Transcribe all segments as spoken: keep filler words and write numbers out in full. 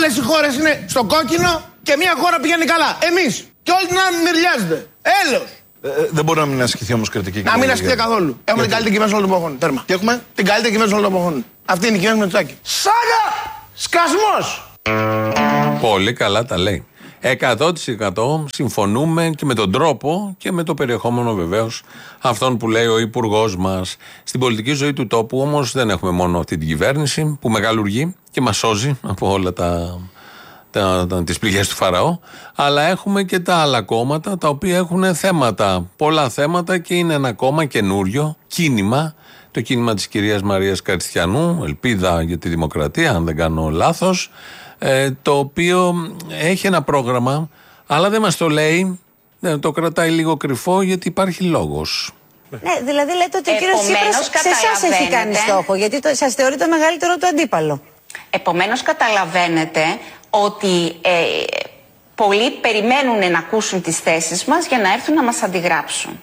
Όλες οι χώρες είναι στο κόκκινο και μια χώρα πηγαίνει καλά. Εμείς. Και όλοι την άλλη μυριάζονται. Έλεος. Ε, δεν μπορεί να μην ασκηθεί όμως κριτική. Να μην ασκηθεί καθόλου. Έχουμε την καλύτερη κυβέρνηση όλων των εποχών. Τέρμα. Τι έχουμε? Την καλύτερη κυβέρνηση όλων των εποχών. Αυτή είναι η κυβέρνηση Μητσοτάκη. Σάγα! Σκασμός! Πολύ καλά τα λέει. εκατό τοις εκατό συμφωνούμε και με τον τρόπο και με το περιεχόμενο βεβαίως αυτόν που λέει ο υπουργός μας. Στην πολιτική ζωή του τόπου όμως δεν έχουμε μόνο αυτή την κυβέρνηση που μεγαλουργεί και μας σώζει από όλα τα, τα, τα, τις πληγές του Φαραώ, αλλά έχουμε και τα άλλα κόμματα τα οποία έχουν θέματα, πολλά θέματα, και είναι ένα κόμμα καινούριο κίνημα, το κίνημα της κυρίας Μαρίας Καριστιανού, Ελπίδα για τη Δημοκρατία, αν δεν κάνω λάθος, ε, το οποίο έχει ένα πρόγραμμα, αλλά δεν μας το λέει, δεν το κρατάει λίγο κρυφό γιατί υπάρχει λόγος. Ναι, δηλαδή λέτε ότι ο κύριος Τσίπρας σε εσάς έχει κάνει στόχο, γιατί το, σας θεωρεί το μεγαλύτερο του αντίπαλο. Επομένως καταλαβαίνετε ότι ε, πολλοί περιμένουν να ακούσουν τις θέσεις μας για να έρθουν να μας αντιγράψουν.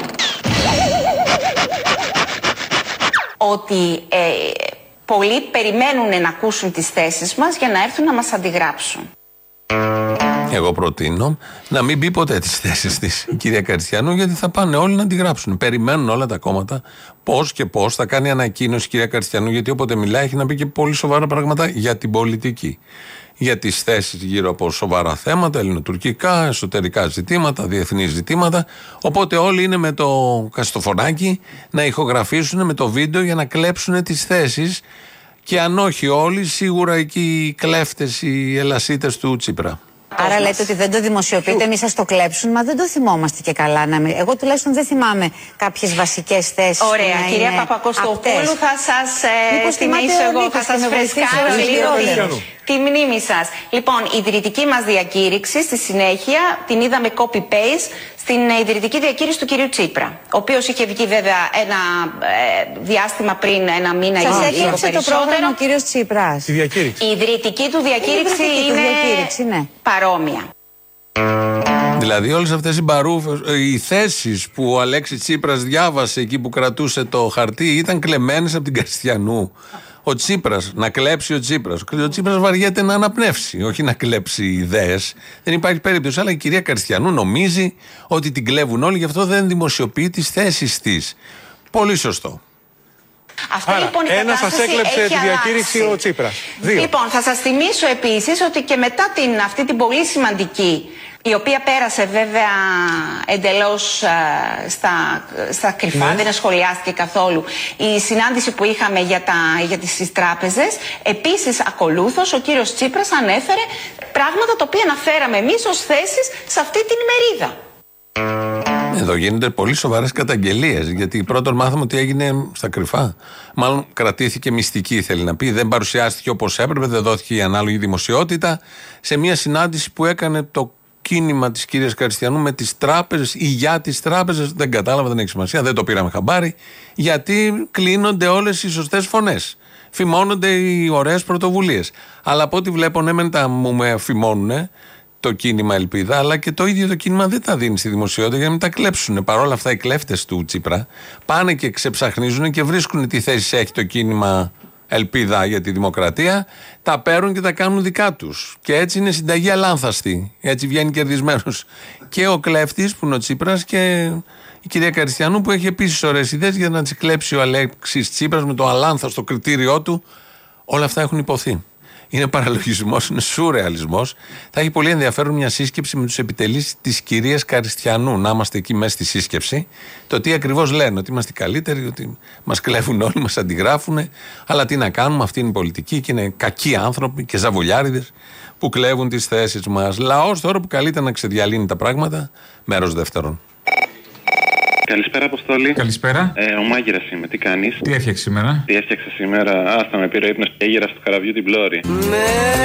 Ότι ε, πολλοί περιμένουν να ακούσουν τις θέσεις μας για να έρθουν να μας αντιγράψουν. Εγώ προτείνω να μην πει ποτέ τις θέσεις της η κυρία Καριστιανού, γιατί θα πάνε όλοι να αντιγράψουν. Περιμένουν όλα τα κόμματα πώς και πώς θα κάνει ανακοίνωση η κυρία Καριστιανού, γιατί όποτε μιλάει έχει να πει και πολύ σοβαρά πράγματα για την πολιτική. Για τις θέσεις γύρω από σοβαρά θέματα, ελληνοτουρκικά, εσωτερικά ζητήματα, διεθνείς ζητήματα. Οπότε όλοι είναι με το καστοφωνάκι να ηχογραφήσουν με το βίντεο για να κλέψουν τις θέσεις. Και αν όχι όλοι, σίγουρα εκεί οι κλέφτες, οι ελασίτες του Τσίπρα. Άρα λέτε ότι δεν το δημοσιοποιείτε, εμείς σας το κλέψουν, μα δεν το θυμόμαστε και καλά. Να μην... Εγώ τουλάχιστον δεν θυμάμαι κάποιες βασικές θέσεις. Ωραία, κυρία Παπακοστοπούλου, θα σας ε, θυμίσω εγώ, θα σας φρεσκάρω λίγο τη μνήμη σας. Λοιπόν, η ιδρυτική μας διακήρυξη στη συνέχεια την είδαμε copy-paste στην ιδρυτική διακήρυξη του κυρίου Τσίπρα, ο οποίος είχε βγει βέβαια ένα ε, διάστημα πριν, ένα μήνα ή λίγο περισσότερο. Σας το πρόγραμμα ο κύριος Τσίπρας. Τη διακήρυξη. Η ιδρυτική του διακήρυξη η είναι διακήρυξη, ναι. παρόμοια. Δηλαδή όλες αυτές οι, μπαρούφες, οι θέσεις που ο Αλέξης Τσίπρας διάβασε εκεί που κρατούσε το χαρτί ήταν κλεμμένες από την Καριστιανού. Ο Τσίπρας, να κλέψει ο Τσίπρας. Ο Τσίπρας βαριέται να αναπνεύσει, όχι να κλέψει ιδέες. Δεν υπάρχει περίπτωση. Αλλά η κυρία Καριστιανού νομίζει ότι την κλέβουν όλοι, γι' αυτό δεν δημοσιοποιεί τις θέσεις της. Πολύ σωστό. Αυτή, Άρα, λοιπόν, η ένα σας έκλεψε τη διακήρυξη ο Τσίπρας. Δύο. Λοιπόν, θα σας θυμίσω επίσης ότι και μετά την, αυτή την πολύ σημαντική, η οποία πέρασε βέβαια εντελώς α, στα, στα κρυφά, ναι. Δεν σχολιάστηκε καθόλου, η συνάντηση που είχαμε για, τα, για τις τράπεζες, επίσης ακολούθως ο κύριος Τσίπρας ανέφερε πράγματα τα οποία αναφέραμε εμείς ως θέσεις σε αυτή την ημερίδα. Εδώ γίνονται πολύ σοβαρές καταγγελίες, γιατί πρώτον μάθαμε ότι έγινε στα κρυφά. Μάλλον κρατήθηκε μυστική, θέλει να πει. Δεν παρουσιάστηκε όπως έπρεπε, δεν δόθηκε η ανάλογη δημοσιότητα σε μια συνάντηση που έκανε το κίνημα της κυρίας Καριστιανού με τις τράπεζες ή για τις τράπεζες. Δεν κατάλαβα, δεν έχει σημασία, δεν το πήραμε χαμπάρι, γιατί κλείνονται όλες οι σωστές φωνές. Φημώνονται οι ωραίες πρωτοβουλίες. Αλλά από ό,τι βλέπω, ναι, μεν τα μου με φημώνουνε το κίνημα Ελπίδα, αλλά και το ίδιο το κίνημα δεν τα δίνει στη δημοσιότητα για να μην τα κλέψουν. Παρ' όλα αυτά, οι κλέφτες του Τσίπρα πάνε και ξεψαχνίζουν και βρίσκουν τι θέση έχει το κίνημα Ελπίδα για τη Δημοκρατία, τα παίρνουν και τα κάνουν δικά τους. Και έτσι είναι συνταγή αλάνθαστη. Έτσι βγαίνει κερδισμένος και ο κλέφτης που είναι ο Τσίπρας και η κυρία Καριστιανού που έχει επίσης ωραίες ιδέες για να τις κλέψει ο Αλέξης Τσίπρας με το αλάνθαστο κριτήριό του. Όλα αυτά έχουν υποθεί. Είναι παραλογισμός, είναι σουρεαλισμός. Θα έχει πολύ ενδιαφέρον μια σύσκεψη με τους επιτελείς της κυρίας Καριστιανού. Να είμαστε εκεί μέσα στη σύσκεψη. Το τι ακριβώς λένε, ότι είμαστε καλύτεροι, ότι μας κλέβουν όλοι, μας αντιγράφουν. Αλλά τι να κάνουμε, αυτή είναι η πολιτική και είναι κακοί άνθρωποι και ζαβολιάριδες που κλέβουν τις θέσεις μας. Λαός τώρα που καλείται να ξεδιαλύνει τα πράγματα. Μέρος δεύτερον. Καλησπέρα, Αποστόλη. Καλησπέρα. Ε, ο Μάγειρας είμαι, τι κάνεις? Τι έφτιαξε σήμερα? Τι έφτιαξε σήμερα? Άστα με πήρε ύπνος και έγερα στο καραβιού την πλώρη. Ναι.